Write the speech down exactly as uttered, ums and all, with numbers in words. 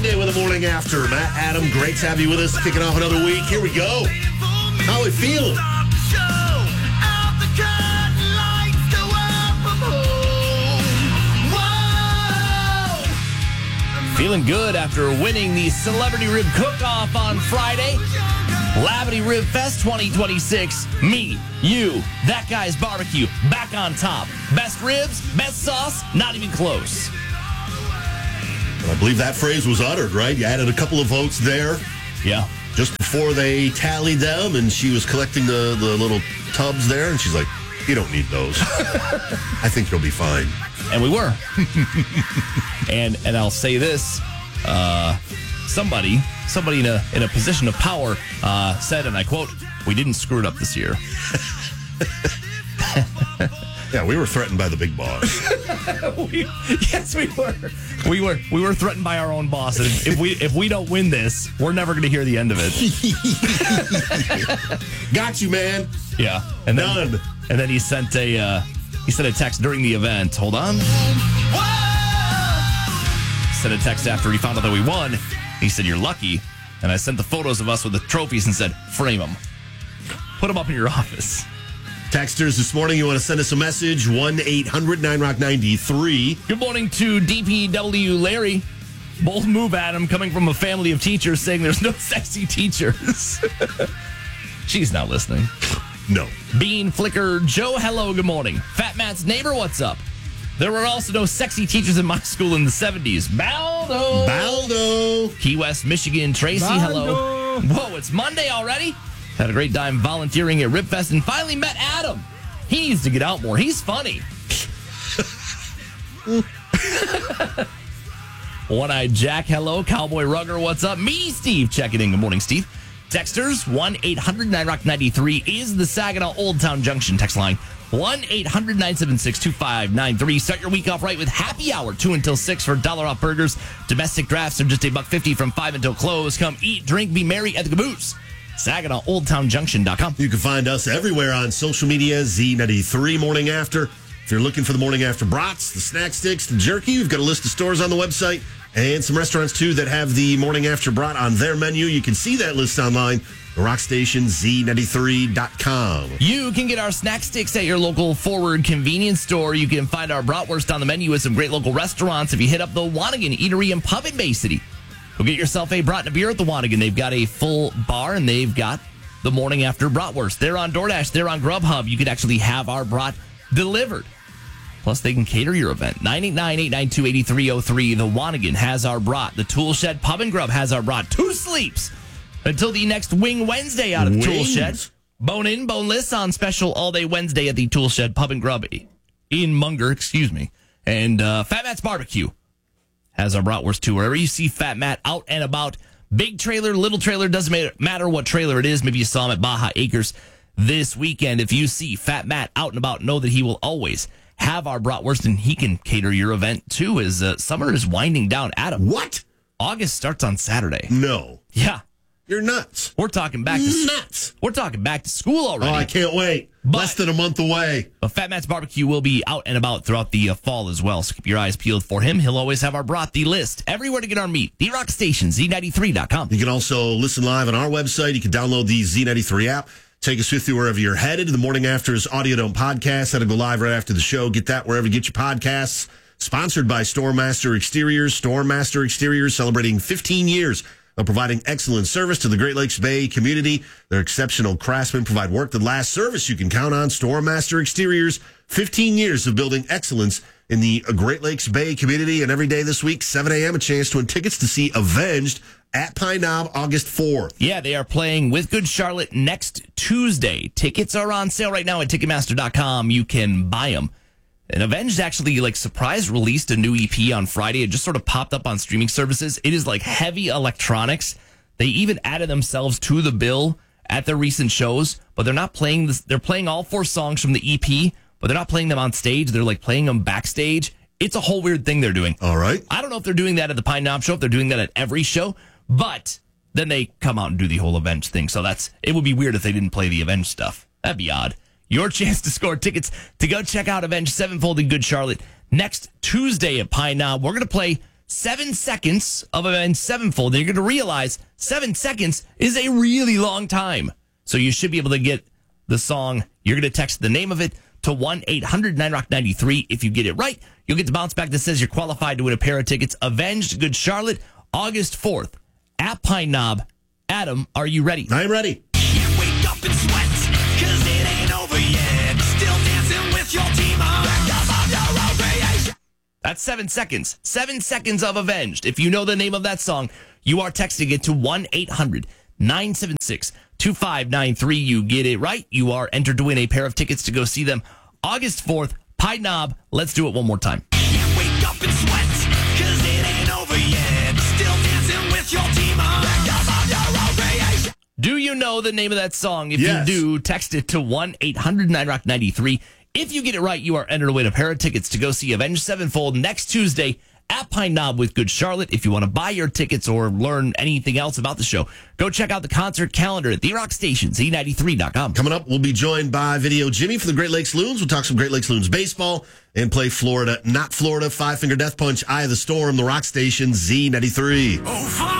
Monday with a morning after. Matt, Adam, great to have you with us. Kicking off another week. Here we go. How we feeling? Feeling good after winning the Celebrity Rib Cook-Off on Friday. Lavity Rib Fest twenty twenty-six. Me, you, that guy's barbecue, back on top. Best ribs, best sauce, not even close. I believe that phrase was uttered, right? You added a couple of votes there. Yeah. Just before they tallied them, and she was collecting the, the little tubs there, and she's like, you don't need those. I think you'll be fine. And we were. and and I'll say this. Uh, somebody, somebody in a in a position of power uh, said, and I quote, "We didn't screw it up this year." Yeah, we were threatened by the big boss. we, yes, we were. We were. We were threatened by our own boss. And if we if we don't win this, we're never going to hear the end of it. Got you, man. Yeah, and then, Done. And then he sent a uh, he sent a text during the event. Hold on. Sent a text after he found out that we won. He said, "You're lucky." And I sent the photos of us with the trophies and said, "Frame them. Put them up in your office." Texters this morning, you want to send us a message, one eight hundred nine rock ninety-three. Good morning to D P W Larry. Bold move, Adam, coming from a family of teachers saying there's no sexy teachers. She's not listening. No. Bean Flicker Joe, hello, good morning. Fat Matt's neighbor, what's up? There were also no sexy teachers in my school in the seventies. Baldo. Baldo. Key West, Michigan. Tracy, Baldo. hello. Whoa, it's Monday already? Had a great time volunteering at Ribfest and finally met Adam. He needs to get out more. He's funny. One-Eyed Jack, hello. Cowboy Rugger, what's up? Me, Steve, checking in. Good morning, Steve. Texters, one eight hundred nine rock ninety-three is the Saginaw Old Town Junction text line. one eight hundred nine seven six two five nine three. Start your week off right with happy hour, two until six for dollar off burgers. Domestic drafts are just a buck fifty from five until close. Come eat, drink, be merry at the Caboose. Saginaw Old Town Junction dot com. You can find us everywhere on social media, Z ninety-three Morning After. If you're looking for the Morning After brats, the snack sticks, the jerky, we've got a list of stores on the website and some restaurants, too, that have the Morning After brat on their menu. You can see that list online, the rock station, Z ninety-three dot com. You can get our snack sticks at your local Forward convenience store. You can find our bratwurst on the menu at some great local restaurants. If you hit up the Wanigan Eatery and Pub in Bay City, go get yourself a brat and a beer at the Wanigan. They've got a full bar, and they've got the Morning After bratwurst. They're on DoorDash. They're on Grubhub. You could actually have our brat delivered. Plus, they can cater your event. nine eight nine, eight nine two, eight three zero three. The Wanigan has our brat. The Tool Shed Pub and Grub has our brat. Two sleeps until the next Wing Wednesday out of the Tool Shed. Bone in, boneless on special all day Wednesday at the Tool Shed Pub and Grub in Munger, excuse me. And uh, Fat Matt's Barbecue has our bratwurst too. Wherever you see Fat Matt out and about, big trailer, little trailer, doesn't matter what trailer it is. Maybe you saw him at Baja Acres this weekend. If you see Fat Matt out and about, know that he will always have our bratwurst, and he can cater your event too. As uh, summer is winding down. Adam, What? August starts on Saturday. No. Yeah, You're nuts. we're talking back to Nuts. we're talking back to school already. Oh, I can't wait. But- Less than a month away. But Fat Matt's Barbecue will be out and about throughout the uh, fall as well, so keep your eyes peeled for him. He'll always have our brat, the list, everywhere to get our meat. The Rock Station, Z ninety-three dot com. You can also listen live on our website. You can download the Z ninety-three app. Take us with you wherever you're headed. The Morning After's Audio Dome podcast. That'll go live right after the show. Get that wherever you get your podcasts. Sponsored by Storemaster Exteriors. Storemaster Exteriors celebrating fifteen years of providing excellent service to the Great Lakes Bay community. Their exceptional craftsmen provide work that lasts, service you can count on. Storemaster Exteriors, fifteen years of building excellence in the Great Lakes Bay community. And every day this week, seven a.m., a chance to win tickets to see Avenged at Pine Knob, August fourth. Yeah, they are playing with Good Charlotte next Tuesday. Tickets are on sale right now at Ticketmaster dot com. You can buy them. And Avenged actually, like, surprise released a new E P on Friday. It just sort of popped up on streaming services. It is, like, heavy electronics. They even added themselves to the bill at their recent shows, but they're not playing this. They're playing all four songs from the E P, but they're not playing them on stage. They're, like, playing them backstage. It's a whole weird thing they're doing. All right. I don't know if they're doing that at the Pine Knob show, if they're doing that at every show, but then they come out and do the whole Avenged thing. So that's it would be weird if they didn't play the Avenged stuff. That'd be odd. Your chance to score tickets to go check out Avenged Sevenfold in Good Charlotte next Tuesday at Pine Knob. We're going to play seven seconds of Avenged Sevenfold. And you're going to realize seven seconds is a really long time. So you should be able to get the song. You're going to text the name of it to one eight hundred nine rock ninety-three. If you get it right, you'll get the bounce back that says you're qualified to win a pair of tickets. Avenged Good Charlotte, August fourth at Pine Knob. Adam, are you ready? I'm ready. You wake up and sweat, cause it ain't over yet. Still dancing with your team on. Back up on your own creation. That's seven seconds. Seven seconds of Avenged. If you know the name of that song, you are texting it to one eight hundred nine seven six two five nine three. You get it right, you are entered to win a pair of tickets to go see them August fourth, Pine Knob. Let's do it one more time. You wake up and sweat, cause it ain't over yet. Still dancing with your team on. Back up on your own creation. Do you know the name of that song? If Yes. you do, text it to one eight hundred nine rock ninety-three. If you get it right, you are entered to win a pair of tickets to go see Avenged Sevenfold next Tuesday at Pine Knob with Good Charlotte. If you want to buy your tickets or learn anything else about the show, go check out the concert calendar at the rock station Z ninety-three dot com. Coming up, we'll be joined by Video Jimmy for the Great Lakes Loons. We'll talk some Great Lakes Loons baseball and play Florida, not Florida, Five Finger Death Punch, Eye of the Storm, the rock station Z ninety-three. Oh,